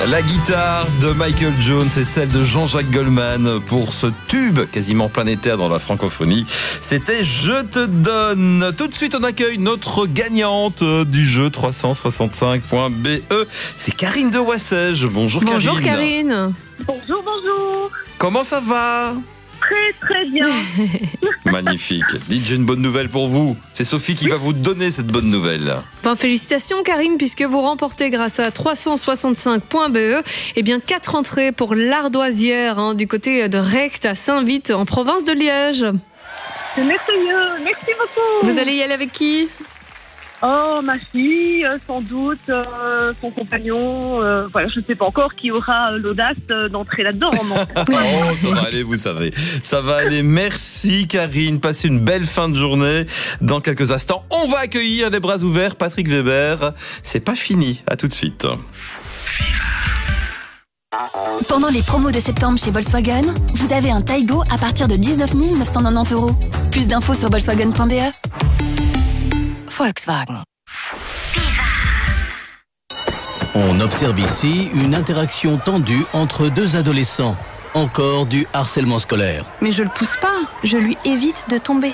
La guitare de Michael Jones et celle de Jean-Jacques Goldman pour ce tube quasiment planétaire dans la francophonie. C'était Je te donne. Tout de suite, on accueille notre gagnante du jeu 365.be. C'est Karine de Wassège. Bonjour Karine. Bonjour Karine. Bonjour. Comment ça va ? Très bien. Magnifique. Dites, j'ai une bonne nouvelle pour vous. C'est Sophie qui va vous donner cette bonne nouvelle. Félicitations Karine, puisque vous remportez grâce à 365.be 4 entrées pour l'Ardoisière du côté de Recht à Saint-Vith en province de Liège. C'est merveilleux. Merci beaucoup. Vous allez y aller avec qui ? Oh, ma fille, sans doute, son compagnon. Je ne sais pas encore qui aura l'audace d'entrer là-dedans. Oh, ça va aller, vous savez. Ça va aller. Merci Karine. Passez une belle fin de journée. Dans quelques instants, on va accueillir les bras ouverts Patrick Weber. C'est pas fini. À tout de suite. Pendant les promos de septembre chez Volkswagen, vous avez un Taigo à partir de 19 990 €. Plus d'infos sur volkswagen.be. Volkswagen. On observe ici une interaction tendue entre deux adolescents. Encore du harcèlement scolaire. Mais je le pousse pas, je lui évite de tomber.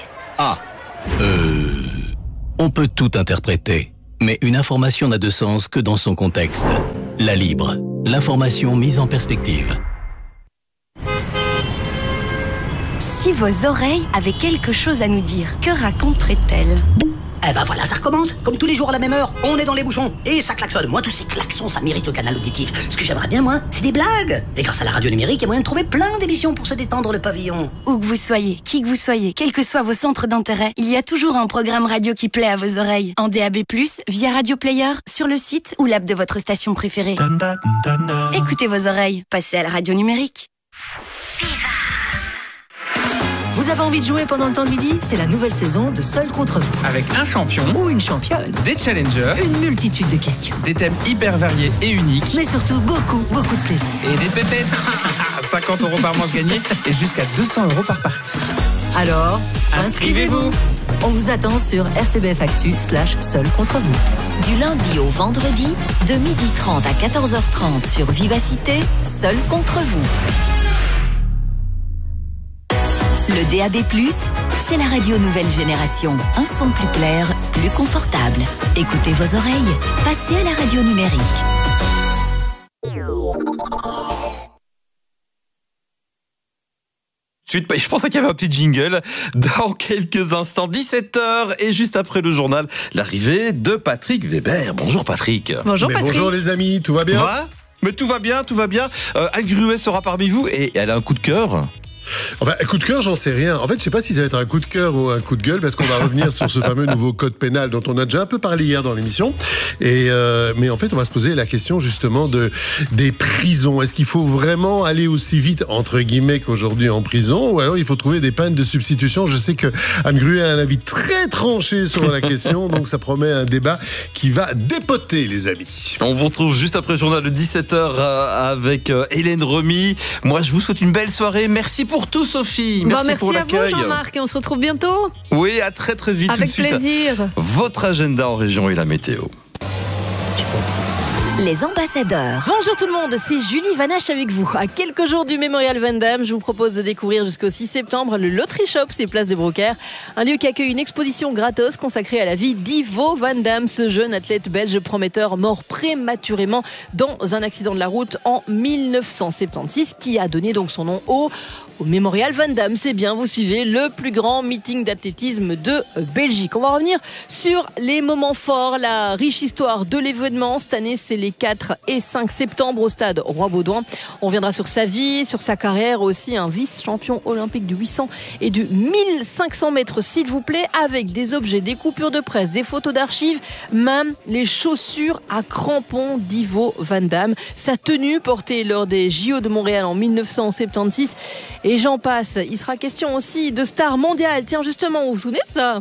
On peut tout interpréter, mais une information n'a de sens que dans son contexte. La Libre, l'information mise en perspective. Si vos oreilles avaient quelque chose à nous dire, que raconteraient-elles ? Eh ben voilà, ça recommence. Comme tous les jours à la même heure, on est dans les bouchons. Et ça klaxonne. Moi, tous ces klaxons, ça mérite le canal auditif. Ce que j'aimerais bien, moi, c'est des blagues. Et grâce à la radio numérique, il y a moyen de trouver plein d'émissions pour se détendre le pavillon. Où que vous soyez, qui que vous soyez, quels que soient vos centres d'intérêt, il y a toujours un programme radio qui plaît à vos oreilles. En DAB+, via Radio Player, sur le site ou l'app de votre station préférée. Écoutez vos oreilles, passez à la radio numérique. Vous avez envie de jouer pendant le temps de midi ? C'est la nouvelle saison de Seul contre vous. Avec un champion Ou une championne. des challengers, Une multitude de questions. des thèmes hyper variés et uniques Mais surtout beaucoup de plaisir. et des pépettes. 50 € par manche gagnée et jusqu'à 200 € par partie. Alors, Inscrivez-vous. On vous attend sur rtbfactu/Seul contre vous. Du lundi au vendredi, de 12h30 à 14h30 sur Vivacité, Seul contre vous. Le DAB+, c'est la radio nouvelle génération. Un son plus clair, plus confortable. Écoutez vos oreilles, passez à la radio numérique. Suite, je pensais qu'il y avait un petit jingle. Dans quelques instants, 17h et juste après le journal, l'arrivée de Patrick Weber. Bonjour Patrick. Bonjour Patrick. Bonjour les amis, tout va bien ? Mais tout va bien. Anne Gruet sera parmi vous et elle a un coup de cœur. Enfin, un coup de cœur, j'en sais rien. En fait, je sais pas si ça va être un coup de cœur ou un coup de gueule, parce qu'on va revenir sur ce fameux nouveau code pénal dont on a déjà un peu parlé hier dans l'émission. Mais en fait, on va se poser la question justement des prisons. Est-ce qu'il faut vraiment aller aussi vite, entre guillemets, qu'aujourd'hui en prison, ou alors il faut trouver des peines de substitution ? Je sais que Anne Gruet a un avis très tranché sur la question, donc ça promet un débat qui va dépoter, les amis. On vous retrouve juste après le journal de 17h avec Hélène Remy. Moi, je vous souhaite une belle soirée. Merci pour tout, Sophie. Merci pour l'accueil. Merci à vous, Jean-Marc, et on se retrouve bientôt. Oui, à très très vite. Avec tout de suite. plaisir. Votre agenda en région et la météo. Les ambassadeurs. Bonjour tout le monde, c'est Julie Vanache avec vous. À quelques jours du Mémorial Van Damme, je vous propose de découvrir jusqu'au 6 septembre le Lottery Shop, c'est Place des Brocaires, un lieu qui accueille une exposition gratos consacrée à la vie d'Ivo Van Damme, ce jeune athlète belge prometteur mort prématurément dans un accident de la route en 1976, qui a donné donc son nom au Mémorial Van Damme. C'est bien, vous suivez, le plus grand meeting d'athlétisme de Belgique. On va revenir sur les moments forts, la riche histoire de l'événement. Cette année, c'est les 4 et 5 septembre au stade Roi-Baudouin. On reviendra sur sa vie, sur sa carrière aussi, un vice-champion olympique du 800 et du 1500 mètres, s'il vous plaît, avec des objets, des coupures de presse, des photos d'archives, même les chaussures à crampons d'Ivo Van Damme, sa tenue portée lors des JO de Montréal en 1976, et j'en passe. Il sera question aussi de stars mondiales. Tiens, justement, vous vous souvenez de ça ?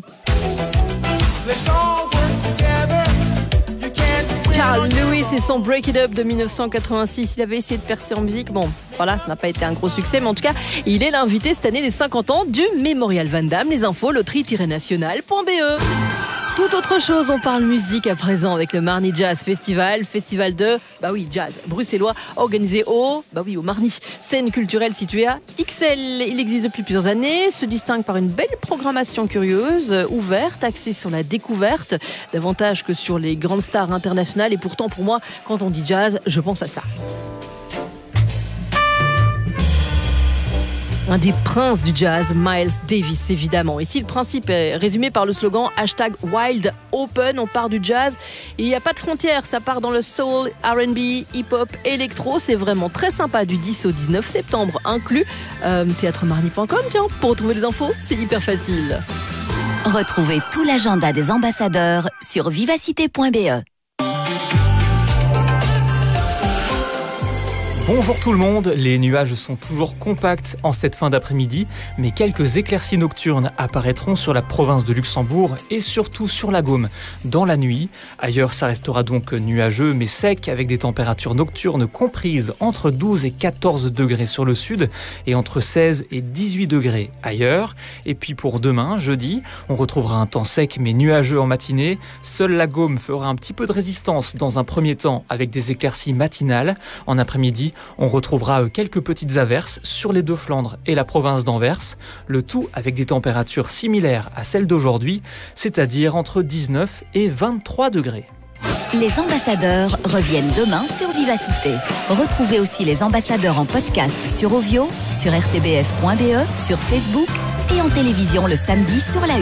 Carl Lewis et son Break It Up de 1986. Il avait essayé de percer en musique. Bon, voilà, ça n'a pas été un gros succès, mais en tout cas, il est l'invité cette année des 50 ans du Mémorial Van Damme. Les infos, loterie-nationale.be. Tout autre chose, on parle musique à présent avec le Marny Jazz Festival, festival de, jazz bruxellois, organisé au Marny, scène culturelle située à Ixelles. Il existe depuis plusieurs années, se distingue par une belle programmation curieuse, ouverte, axée sur la découverte, davantage que sur les grandes stars internationales. Et pourtant, pour moi, quand on dit jazz, je pense à ça. Un des princes du jazz, Miles Davis, évidemment. Ici, le principe est résumé par le slogan #Wild Open. On part du jazz et il n'y a pas de frontières. Ça part dans le soul, R&B, hip-hop, électro. C'est vraiment très sympa du 10 au 19 septembre inclus. Théâtremarny.com, tiens, pour retrouver les infos, c'est hyper facile. Retrouvez tout l'agenda des ambassadeurs sur vivacité.be. Bonjour tout le monde, les nuages sont toujours compacts en cette fin d'après-midi, mais quelques éclaircies nocturnes apparaîtront sur la province de Luxembourg et surtout sur la Gaume dans la nuit. Ailleurs, ça restera donc nuageux mais sec avec des températures nocturnes comprises entre 12 et 14 degrés sur le sud et entre 16 et 18 degrés ailleurs. Et puis pour demain, jeudi, on retrouvera un temps sec mais nuageux en matinée. Seule la Gaume fera un petit peu de résistance dans un premier temps avec des éclaircies matinales. En après-midi, on retrouvera quelques petites averses sur les Deux-Flandres et la province d'Anvers, le tout avec des températures similaires à celles d'aujourd'hui, c'est-à-dire entre 19 et 23 degrés. Les ambassadeurs reviennent demain sur Vivacité. Retrouvez aussi les ambassadeurs en podcast sur Ovio, sur rtbf.be, sur Facebook et en télévision le samedi sur la 1.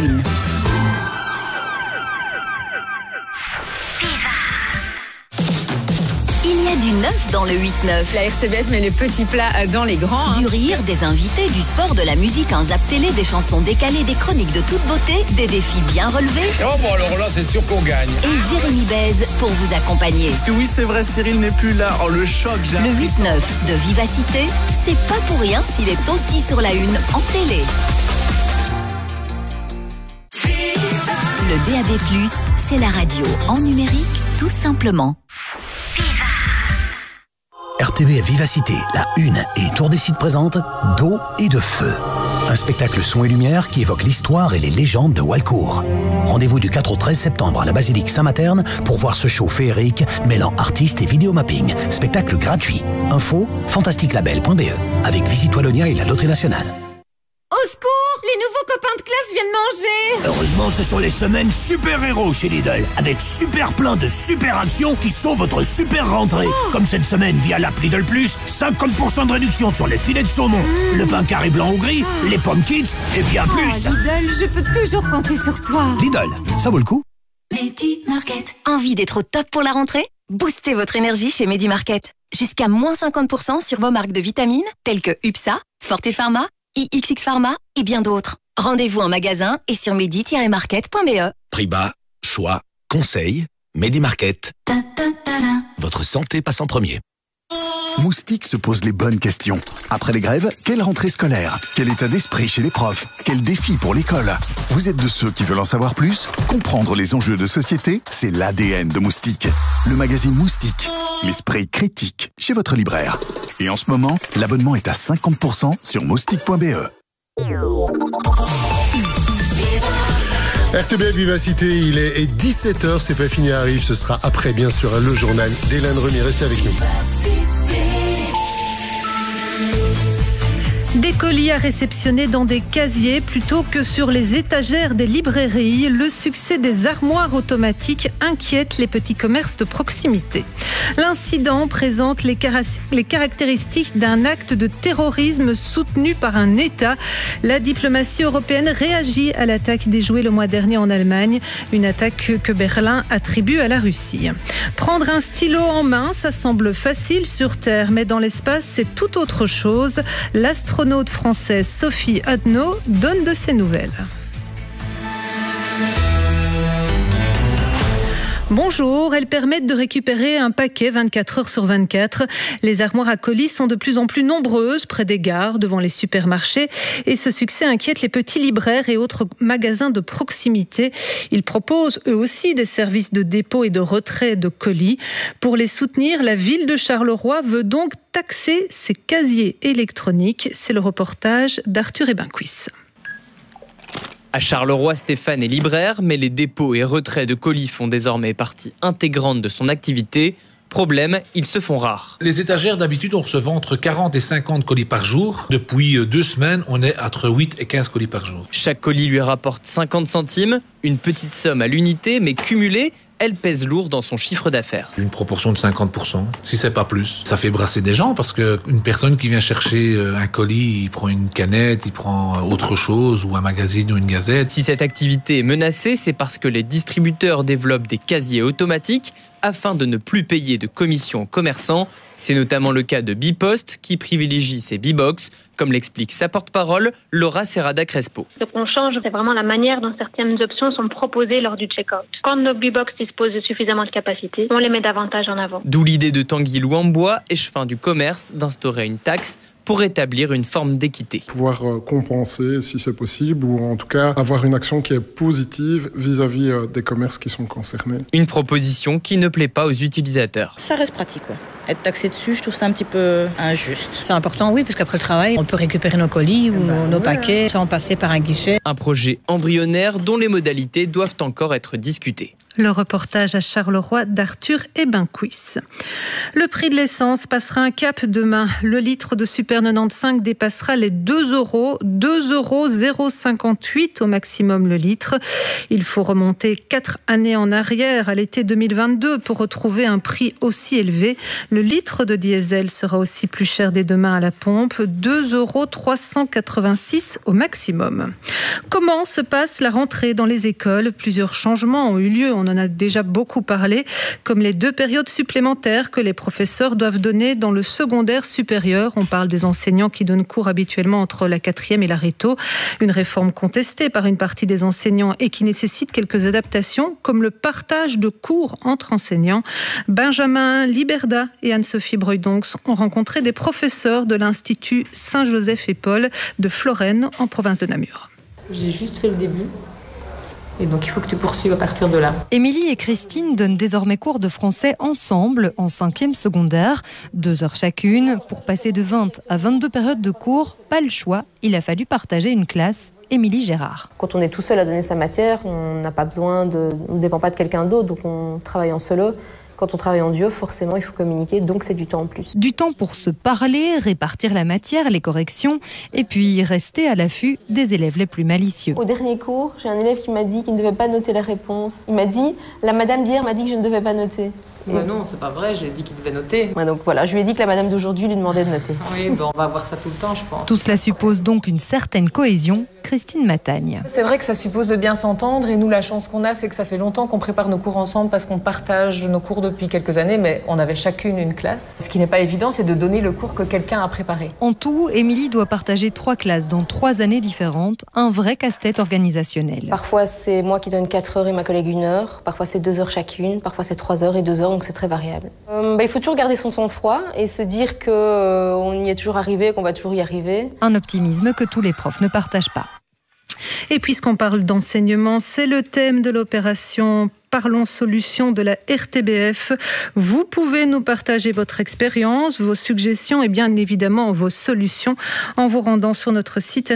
Il y a du neuf dans le 8-9. La RTBF met les petits plats dans les grands. Du rire, des invités, du sport, de la musique, un zap télé, des chansons décalées, des chroniques de toute beauté, des défis bien relevés. Oh bon, alors là, c'est sûr qu'on gagne. Et Jérémy Bèze pour vous accompagner. Parce que oui, c'est vrai, Cyril n'est plus là. Oh, le choc, j'ai Le 8-9 de Vivacité, c'est pas pour rien s'il est aussi sur la 1 en télé. Le DAB+, c'est la radio en numérique, tout simplement. RTBF Vivacité, la 1 et Tour des Sites présente D'eau et de feu. Un spectacle son et lumière qui évoque l'histoire et les légendes de Walcourt. Rendez-vous du 4 au 13 septembre à la basilique Saint-Materne pour voir ce show féerique mêlant artistes et vidéomapping. Spectacle gratuit. Info fantastiquelabel.be avec Visite Wallonia et la Loterie Nationale. Au secours! Les nouveaux copains de classe viennent manger! Heureusement, ce sont les semaines super-héros chez Lidl, avec super plein de super actions qui sont votre super rentrée. Comme cette semaine via l'app Lidl Plus, 50% de réduction sur les filets de saumon, le pain carré blanc ou gris, les pommes kids et bien plus. Lidl, je peux toujours compter sur toi. Lidl, ça vaut le coup. Medi Market. Envie d'être au top pour la rentrée? Boostez votre énergie chez Medi Market. Jusqu'à moins 50% sur vos marques de vitamines, telles que UPSA, Forte Pharma, IXX Pharma et bien d'autres. Rendez-vous en magasin et sur medi-market.be. Prix bas, choix, conseils, Medi Market. Votre santé passe en premier. Moustique se pose les bonnes questions. Après les grèves, quelle rentrée scolaire? Quel état d'esprit chez les profs? Quel défi pour l'école? Vous êtes de ceux qui veulent en savoir plus? Comprendre les enjeux de société, c'est l'ADN de Moustique. Le magazine Moustique, l'esprit critique chez votre libraire. Et en ce moment, l'abonnement est à 50% sur moustique.be. RTBF Vivacité, il est 17h, c'est pas fini, arrive, ce sera après bien sûr le journal d'Hélène Remy, restez avec nous. Des colis à réceptionner dans des casiers plutôt que sur les étagères des librairies. Le succès des armoires automatiques inquiète les petits commerces de proximité. L'incident présente les caractéristiques d'un acte de terrorisme soutenu par un État. La diplomatie européenne réagit à l'attaque déjouée le mois dernier en Allemagne, une attaque que Berlin attribue à la Russie. Prendre un stylo en main, ça semble facile sur Terre, mais dans l'espace, c'est tout autre chose. L'astronaute française Sophie Adno donne de ses nouvelles. Bonjour, elles permettent de récupérer un paquet 24 heures sur 24. Les armoires à colis sont de plus en plus nombreuses près des gares, devant les supermarchés. Et ce succès inquiète les petits libraires et autres magasins de proximité. Ils proposent eux aussi des services de dépôt et de retrait de colis. Pour les soutenir, la ville de Charleroi veut donc taxer ses casiers électroniques. C'est le reportage d'Arthur Ebenquis. À Charleroi, Stéphane est libraire, mais les dépôts et retraits de colis font désormais partie intégrante de son activité. Problème, ils se font rares. Les étagères, d'habitude, on recevait entre 40 et 50 colis par jour. Depuis 2 semaines, on est entre 8 et 15 colis par jour. Chaque colis lui rapporte 50 centimes, une petite somme à l'unité, mais cumulée, elle pèse lourd dans son chiffre d'affaires. Une proportion de 50%, si c'est pas plus. Ça fait brasser des gens parce qu'une personne qui vient chercher un colis, il prend une canette, il prend autre chose ou un magazine ou une gazette. Si cette activité est menacée, c'est parce que les distributeurs développent des casiers automatiques afin de ne plus payer de commissions aux commerçants. C'est notamment le cas de Bipost qui privilégie ses B-Box, comme l'explique sa porte-parole, Laura Serrada Crespo. Ce qu'on change, c'est vraiment la manière dont certaines options sont proposées lors du check-out. Quand nos B-Box disposent de suffisamment de capacité, on les met davantage en avant. D'où l'idée de Tanguy Louambois, échevin du commerce, d'instaurer une taxe pour établir une forme d'équité. Pouvoir compenser si c'est possible, ou en tout cas avoir une action qui est positive vis-à-vis des commerces qui sont concernés. Une proposition qui ne plaît pas aux utilisateurs. Ça reste pratique, ouais. Être taxé dessus, je trouve ça un petit peu injuste. C'est important, oui, puisqu'après le travail, on peut récupérer nos colis ou nos paquets sans passer par un guichet. Un projet embryonnaire dont les modalités doivent encore être discutées. Le reportage à Charleroi d'Arthur Ebencuis. Le prix de l'essence passera un cap demain. Le litre de Super 95 dépassera les 2 €, 2,058 € au maximum le litre. Il faut remonter 4 années en arrière, à l'été 2022, pour retrouver un prix aussi élevé. Le litre de diesel sera aussi plus cher dès demain à la pompe, 2,386 € au maximum. Comment se passe la rentrée dans les écoles ? Plusieurs changements ont eu lieu. On en a déjà beaucoup parlé, comme les 2 périodes supplémentaires que les professeurs doivent donner dans le secondaire supérieur. On parle des enseignants qui donnent cours habituellement entre la 4e et la réto. Une réforme contestée par une partie des enseignants et qui nécessite quelques adaptations, comme le partage de cours entre enseignants. Benjamin Liberda et Anne-Sophie Breudonx ont rencontré des professeurs de l'Institut Saint-Joseph et Paul de Florène, en province de Namur. J'ai juste fait le début. Et donc il faut que tu poursuives à partir de là. Émilie et Christine donnent désormais cours de français ensemble en 5e secondaire, 2 heures chacune. Pour passer de 20 à 22 périodes de cours, pas le choix, il a fallu partager une classe. Émilie Gérard. Quand on est tout seul à donner sa matière, on n'a pas besoin on ne dépend pas de quelqu'un d'autre, donc on travaille en solo. Quand on travaille en duo, forcément, il faut communiquer, donc c'est du temps en plus. Du temps pour se parler, répartir la matière, les corrections, et puis rester à l'affût des élèves les plus malicieux. Au dernier cours, j'ai un élève qui m'a dit qu'il ne devait pas noter la réponse. Il m'a dit, la madame d'hier m'a dit que je ne devais pas noter. Mais non, c'est pas vrai, j'ai dit qu'il devait noter. Ouais, donc voilà, je lui ai dit que la madame d'aujourd'hui lui demandait de noter. Oui, on va voir ça tout le temps, je pense. Tout cela suppose donc une certaine cohésion. Christine Matagne. C'est vrai que ça suppose de bien s'entendre et nous, la chance qu'on a, c'est que ça fait longtemps qu'on prépare nos cours ensemble parce qu'on partage nos cours depuis quelques années, mais on avait chacune une classe. Ce qui n'est pas évident, c'est de donner le cours que quelqu'un a préparé. En tout, Émilie doit partager 3 classes dans 3 années différentes, un vrai casse-tête organisationnel. Parfois, c'est moi qui donne 4 heures et ma collègue 1 heure. Parfois, c'est 2 heures chacune. Parfois, c'est 3 heures et 2 heures, donc c'est très variable. Il faut toujours garder son sang-froid et se dire qu'on y est toujours arrivé, qu'on va toujours y arriver. Un optimisme que tous les profs ne partagent pas. Et puisqu'on parle d'enseignement, c'est le thème de l'opération Parlons Solutions de la RTBF. Vous pouvez nous partager votre expérience, vos suggestions et bien évidemment vos solutions en vous rendant sur notre site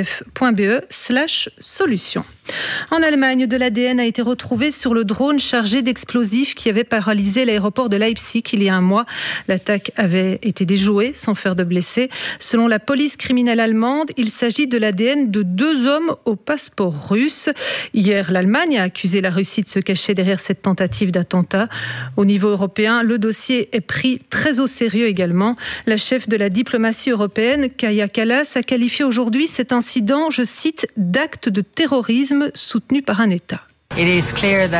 rtbf.be/solutions. En Allemagne, de l'ADN a été retrouvé sur le drone chargé d'explosifs qui avait paralysé l'aéroport de Leipzig il y a un mois. L'attaque avait été déjouée sans faire de blessés. Selon la police criminelle allemande, il s'agit de l'ADN de 2 hommes au passeport russe. Hier, l'Allemagne a accusé la Russie de se cacher derrière cette tentative d'attentat. Au niveau européen, le dossier est pris très au sérieux également. La chef de la diplomatie européenne, Kaja Kallas, a qualifié aujourd'hui cet incident, je cite, d'acte de terrorisme soutenu par un État. Il est clair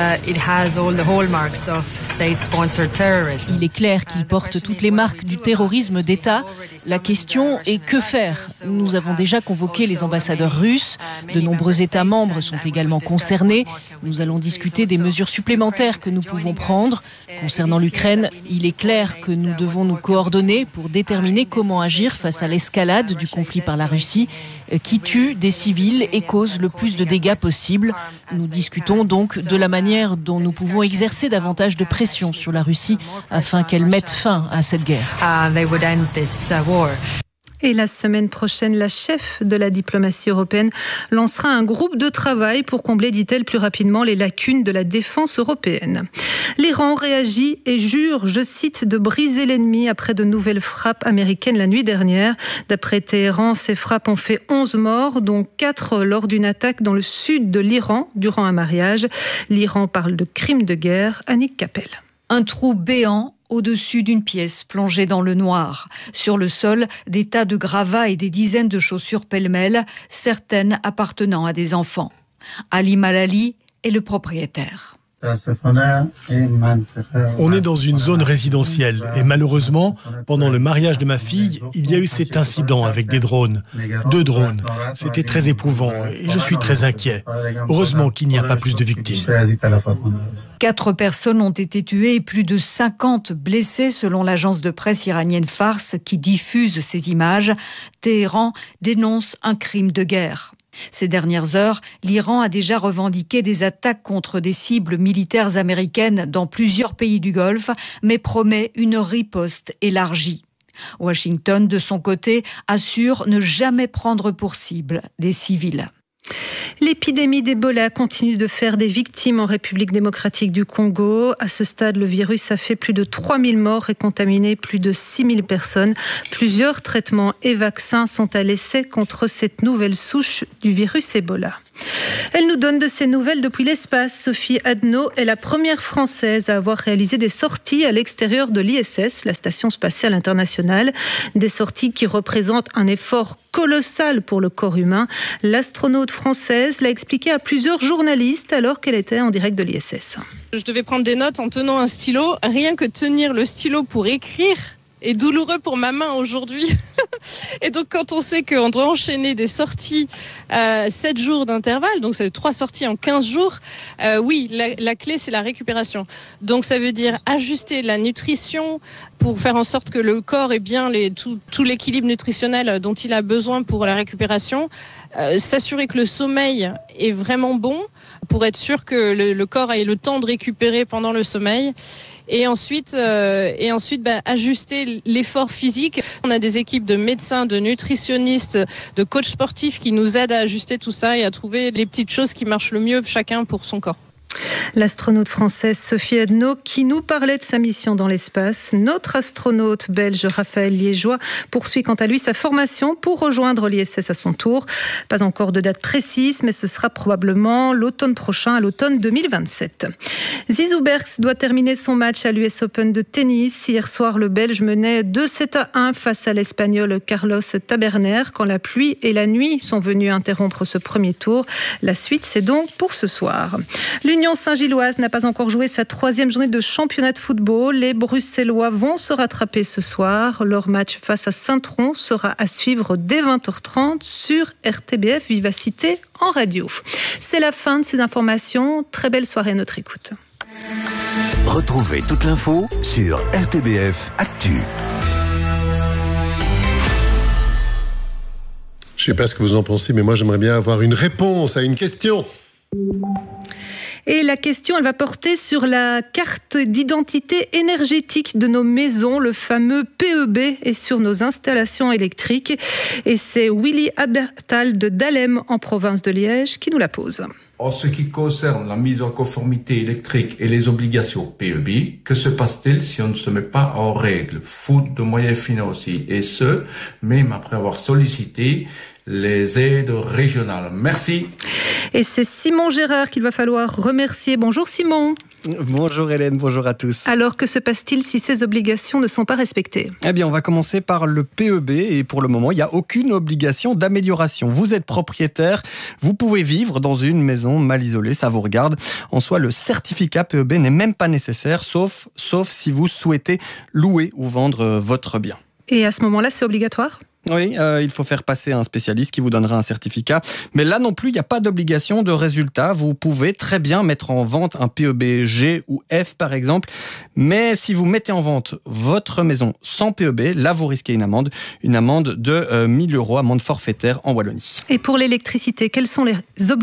qu'il porte toutes les marques du terrorisme d'État. La question est que faire ? Nous avons déjà convoqué les ambassadeurs russes. De nombreux États membres sont également concernés. Nous allons discuter des mesures supplémentaires que nous pouvons prendre. Concernant l'Ukraine, il est clair que nous devons nous coordonner pour déterminer comment agir face à l'escalade du conflit par la Russie, qui tue des civils et cause le plus de dégâts possible. Nous discutons donc de la manière dont nous pouvons exercer davantage de pression sur la Russie afin qu'elle mette fin à cette guerre. Et la semaine prochaine, la chef de la diplomatie européenne lancera un groupe de travail pour combler, dit-elle, plus rapidement les lacunes de la défense européenne. L'Iran réagit et jure, je cite, de briser l'ennemi après de nouvelles frappes américaines la nuit dernière. D'après Téhéran, ces frappes ont fait 11 morts, dont 4 lors d'une attaque dans le sud de l'Iran durant un mariage. L'Iran parle de crime de guerre. Annick Capel. Un trou béant au-dessus d'une pièce plongée dans le noir. Sur le sol, des tas de gravats et des dizaines de chaussures pêle-mêle, certaines appartenant à des enfants. Ali Malali est le propriétaire. On est dans une zone résidentielle et malheureusement, pendant le mariage de ma fille, il y a eu cet incident avec des drones. 2 drones. C'était très éprouvant et je suis très inquiet. Heureusement qu'il n'y a pas plus de victimes. 4 personnes ont été tuées et plus de 50 blessées selon l'agence de presse iranienne Fars qui diffuse ces images. Téhéran dénonce un crime de guerre. Ces dernières heures, l'Iran a déjà revendiqué des attaques contre des cibles militaires américaines dans plusieurs pays du Golfe, mais promet une riposte élargie. Washington, de son côté, assure ne jamais prendre pour cible des civils. L'épidémie d'Ebola continue de faire des victimes en République démocratique du Congo. À ce stade, le virus a fait plus de 3000 morts et contaminé plus de 6000 personnes. Plusieurs traitements et vaccins sont à l'essai contre cette nouvelle souche du virus Ebola. Elle nous donne de ses nouvelles depuis l'espace. Sophie Adno est la première Française à avoir réalisé des sorties à l'extérieur de l'ISS, la Station spatiale internationale. Des sorties qui représentent un effort colossal pour le corps humain. L'astronaute française l'a expliqué à plusieurs journalistes alors qu'elle était en direct de l'ISS. Je devais prendre des notes en tenant un stylo. Rien que tenir le stylo pour écrire est douloureux pour ma main aujourd'hui. Et donc quand on sait qu'on doit enchaîner des sorties à 7 jours d'intervalle, donc c'est 3 sorties en 15 jours, oui, la clé c'est la récupération. Donc ça veut dire ajuster la nutrition pour faire en sorte que le corps ait bien tout l'équilibre nutritionnel dont il a besoin pour la récupération, s'assurer que le sommeil est vraiment bon pour être sûr que le corps ait le temps de récupérer pendant le sommeil. Et ensuite, ajuster l'effort physique. On a des équipes de médecins, de nutritionnistes, de coachs sportifs qui nous aident à ajuster tout ça et à trouver les petites choses qui marchent le mieux chacun pour son corps. L'astronaute française Sophie Adno qui nous parlait de sa mission dans l'espace. Notre astronaute belge Raphaël Liégeois poursuit quant à lui sa formation pour rejoindre l'ISS à son tour. Pas encore de date précise, mais ce sera probablement l'automne prochain, à l'automne 2027. Zizou Berks doit terminer son match à l'US Open de tennis. Hier soir, le Belge menait 2-7-1 face à l'Espagnol Carlos Taberner quand la pluie et la nuit sont venues interrompre ce premier tour. La suite, c'est donc pour ce soir. L'Union Saint-Gilloise n'a pas encore joué sa 3e journée de championnat de football. Les Bruxellois vont se rattraper ce soir. Leur match face à Saint-Tron sera à suivre dès 20h30 sur RTBF Vivacité en radio. C'est la fin de ces informations. Très belle soirée à notre écoute. Retrouvez toute l'info sur RTBF Actu. Je ne sais pas ce que vous en pensez, mais moi j'aimerais bien avoir une réponse à une question. Et la question, elle va porter sur la carte d'identité énergétique de nos maisons, le fameux PEB, et sur nos installations électriques. Et c'est Willy Abertal de Dahlem, en province de Liège, qui nous la pose. En ce qui concerne la mise en conformité électrique et les obligations PEB, que se passe-t-il si on ne se met pas en règle, faute de moyens financiers, et ce, même après avoir sollicité les aides régionales? Merci. Et c'est Simon Gérard qu'il va falloir remercier. Bonjour Simon. Bonjour Hélène, bonjour à tous. Alors que se passe-t-il si ces obligations ne sont pas respectées ? Eh bien, on va commencer par le PEB et pour le moment, il n'y a aucune obligation d'amélioration. Vous êtes propriétaire, vous pouvez vivre dans une maison mal isolée, ça vous regarde. En soi, le certificat PEB n'est même pas nécessaire, sauf si vous souhaitez louer ou vendre votre bien. Et à ce moment-là, c'est obligatoire ? Oui, il faut faire passer un spécialiste qui vous donnera un certificat. Mais là non plus, il n'y a pas d'obligation de résultat. Vous pouvez très bien mettre en vente un PEB G ou F par exemple. Mais si vous mettez en vente votre maison sans PEB, là vous risquez une amende de 1 000 €, amende forfaitaire en Wallonie. Et pour l'électricité, quelles sont les obligations ?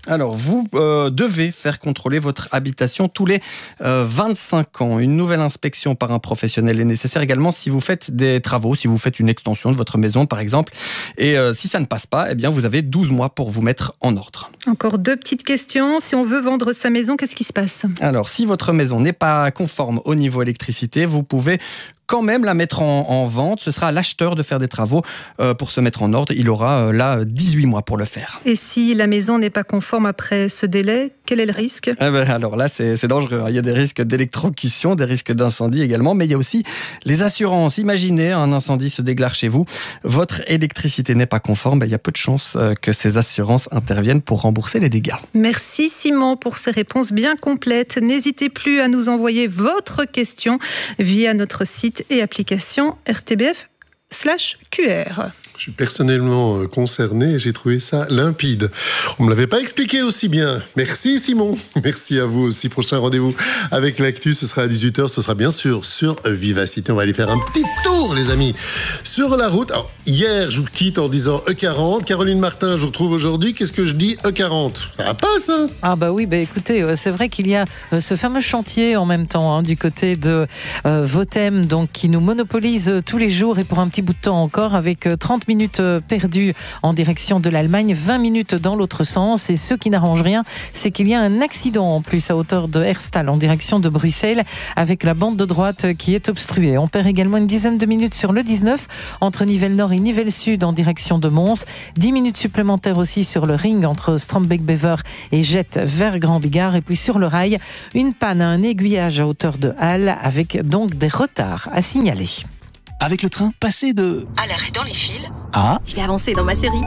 Alors, vous devez faire contrôler votre habitation tous les 25 ans. Une nouvelle inspection par un professionnel est nécessaire également si vous faites des travaux, si vous faites une extension de votre maison par exemple. Et si ça ne passe pas, eh bien vous avez 12 mois pour vous mettre en ordre. Encore 2 petites questions. Si on veut vendre sa maison, qu'est-ce qui se passe ? Alors, si votre maison n'est pas conforme au niveau électricité, vous pouvez quand même la mettre en vente. Ce sera à l'acheteur de faire des travaux pour se mettre en ordre. Il aura là 18 mois pour le faire. Et si la maison n'est pas conforme après ce délai, quel est le risque ? Alors là, c'est dangereux. Il y a des risques d'électrocution, des risques d'incendie également, mais il y a aussi les assurances. Imaginez un incendie se déclare chez vous, votre électricité n'est pas conforme, il y a peu de chances que ces assurances interviennent pour rembourser les dégâts. Merci Simon pour ces réponses bien complètes. N'hésitez plus à nous envoyer votre question via notre site et application RTBF/QR. Je suis personnellement concerné et j'ai trouvé ça limpide. On ne me l'avait pas expliqué aussi bien. Merci Simon. Merci à vous aussi. Prochain rendez-vous avec l'actu, ce sera à 18h. Ce sera bien sûr sur Vivacité. On va aller faire un petit tour, les amis, sur la route. Alors, hier, je vous quitte en disant E40. Caroline Martin, je vous retrouve aujourd'hui. Qu'est-ce que je dis E40 ? Ça va pas, ça ? Ah bah oui, écoutez, c'est vrai qu'il y a ce fameux chantier en même temps du côté de Votem, donc qui nous monopolise tous les jours et pour un petit bout de temps encore avec 30 minutes perdues en direction de l'Allemagne, 20 minutes dans l'autre sens. Et ce qui n'arrange rien, c'est qu'il y a un accident en plus à hauteur de Herstal en direction de Bruxelles avec la bande de droite qui est obstruée. On perd également une dizaine de minutes sur le 19 entre Nivelles Nord et Nivelles Sud en direction de Mons. 10 minutes supplémentaires aussi sur le ring entre Strombeek-Bever et Jette vers Grand Bigard. Et puis sur le rail, une panne à un aiguillage à hauteur de Halle avec donc des retards à signaler. Avec le train, passez de... à l'arrêt dans les fils. Ah. Je vais avancer dans ma série.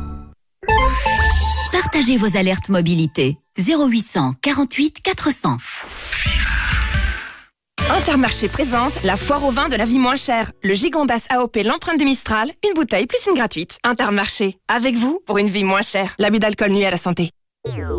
Partagez vos alertes mobilité. 0800 48 400. Intermarché présente la foire au vin de la vie moins chère. Le Gigondas AOP l'empreinte de Mistral, une bouteille plus une gratuite. Intermarché, avec vous pour une vie moins chère. L'abus d'alcool nuit à la santé.